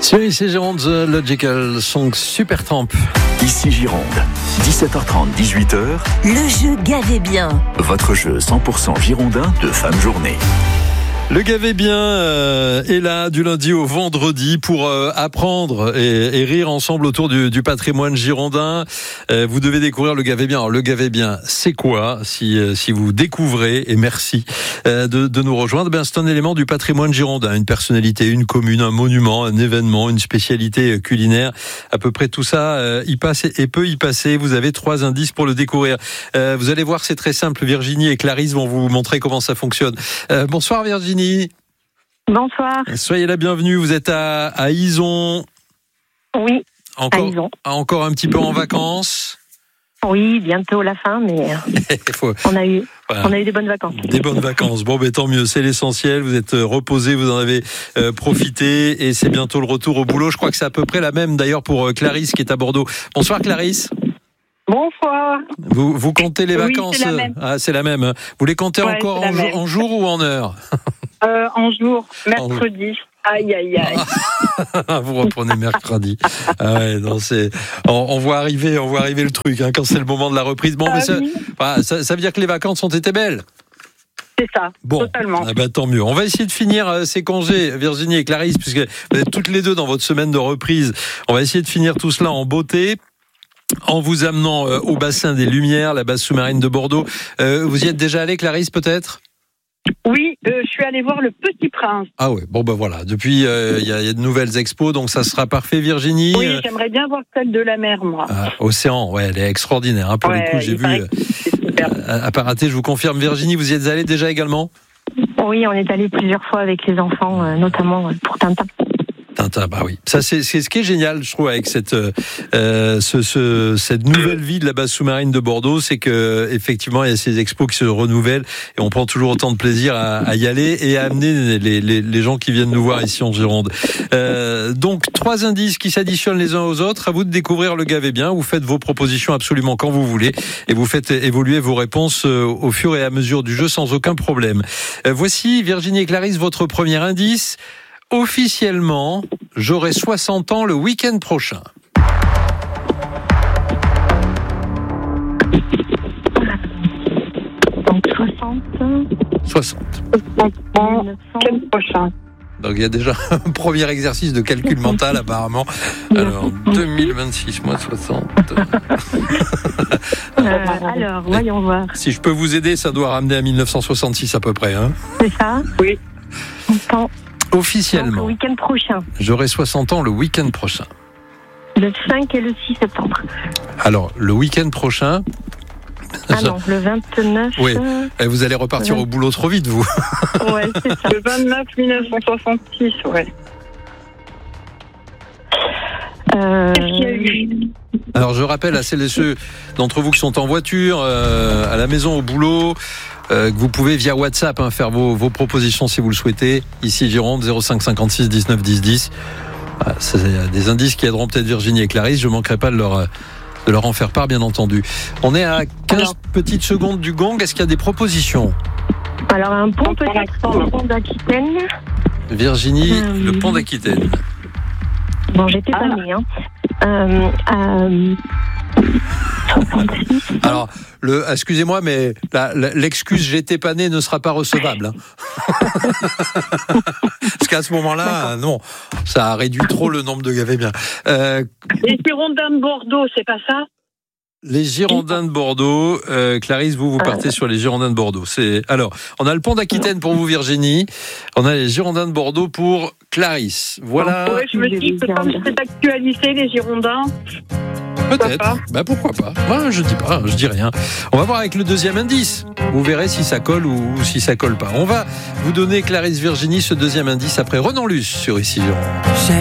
Sur ici Gironde, The Logical Song Supertramp. Ici Gironde, 17h30, 18h. Le jeu Gavez bien. Votre jeu 100% girondin de fin de journée. Le Gavez bien est là du lundi au vendredi pour apprendre et rire ensemble autour du patrimoine girondin. Vous devez découvrir le Gavez bien. Alors, le Gavez bien, c'est quoi si vous découvrez, et merci de nous rejoindre, c'est un élément du patrimoine girondin, une personnalité, une commune, un monument, un événement, une spécialité culinaire. À peu près tout ça y passe et peut y passer. Vous avez 3 indices pour le découvrir. Vous allez voir, c'est très simple. Virginie et Clarisse vont vous montrer comment ça fonctionne. Bonsoir Virginie. Bonsoir. Soyez la bienvenue. Vous êtes à Izon. Oui, à Izon. Encore un petit peu en vacances. Oui, bientôt la fin, mais on a eu des bonnes vacances. Des bonnes vacances. Bon, tant mieux, c'est l'essentiel. Vous êtes reposé, vous en avez profité et c'est bientôt le retour au boulot. Je crois que c'est à peu près la même d'ailleurs pour Clarisse qui est à Bordeaux. Bonsoir Clarisse. Bonsoir. Vous comptez les vacances? C'est la même. Ah, c'est la même. Vous les comptez encore en jour ou en heure? En jour, mercredi. Aïe, aïe, aïe. Vous reprenez mercredi. Ah ouais, non, on voit arriver le truc, quand c'est le moment de la reprise. Bon, mais ça veut dire que les vacances ont été belles. C'est ça, bon, totalement. Tant mieux. On va essayer de finir ces congés, Virginie et Clarisse, puisque vous êtes toutes les deux dans votre semaine de reprise. On va essayer de finir tout cela en beauté, en vous amenant au bassin des Lumières, la base sous-marine de Bordeaux. Vous y êtes déjà allé, Clarisse, peut-être? Oui, je suis allée voir le Petit Prince. Ah ouais, bon voilà. Depuis, il y a de nouvelles expos, donc ça sera parfait, Virginie. Oui, j'aimerais bien voir celle de la mer, moi. Océan, ouais, elle est extraordinaire. Pour le coup, j'ai vu. À pas rater, je vous confirme. Virginie, vous y êtes allée déjà également? Oui, on est allé plusieurs fois avec les enfants, notamment pour Tintin. Tintin, bah oui. Ça, c'est ce qui est génial, je trouve, avec cette nouvelle vie de la base sous-marine de Bordeaux, c'est que effectivement, il y a ces expos qui se renouvellent et on prend toujours autant de plaisir à y aller et à amener les gens qui viennent nous voir ici en Gironde. Donc, 3 indices qui s'additionnent les uns aux autres. À vous de découvrir le Gavez bien. Vous faites vos propositions absolument quand vous voulez et vous faites évoluer vos réponses au fur et à mesure du jeu sans aucun problème. Voici, Virginie et Clarisse, votre premier indice. Officiellement, j'aurai 60 ans le week-end prochain. Donc 60 ans week-end prochain. Donc il y a déjà un premier exercice de calcul mental apparemment. Alors 2026 moins 60. Alors voyons voir. Si je peux vous aider, ça doit ramener à 1966 à peu près. C'est ça? Oui. Officiellement. Donc, le week-end prochain. J'aurai 60 ans le week-end prochain. Le 5 et le 6 septembre. Alors, le week-end prochain... non, le 29... Oui, vous allez repartir au boulot trop vite, vous. Ouais, c'est ça. Le 29 1966, ouais. Alors, je rappelle à celles et ceux d'entre vous qui sont en voiture, à la maison, au boulot... que vous pouvez via WhatsApp faire vos propositions si vous le souhaitez. Ici Gironde, 05 56 19 10 10. C'est des indices qui aideront peut-être Virginie et Clarisse. Je ne manquerai pas de leur en faire part, bien entendu. On est à 15 petites secondes du gong. Est-ce qu'il y a des propositions? Alors un pont peut-être, le pont d'Aquitaine. Virginie, le pont d'Aquitaine. Bon, j'étais pas née, Alors, excusez-moi, mais l'excuse j'étais pas né ne sera pas recevable. Parce qu'à ce moment-là, non, ça a réduit trop le nombre de Gavez bien. Les Girondins de Bordeaux, c'est pas ça? Les Girondins de Bordeaux, Clarisse, vous partez sur les Girondins de Bordeaux. Alors, on a le pont d'Aquitaine pour vous, Virginie. On a les Girondins de Bordeaux pour Clarisse. Voilà. Ouais, je me dis que comme c'est actualisé, les Girondins. Peut-être. Pourquoi pas. Je dis rien. On va voir avec le deuxième indice. Vous verrez si ça colle ou si ça colle pas. On va vous donner, Clarisse, Virginie, ce deuxième indice après Renan Luce sur Ici Gironde.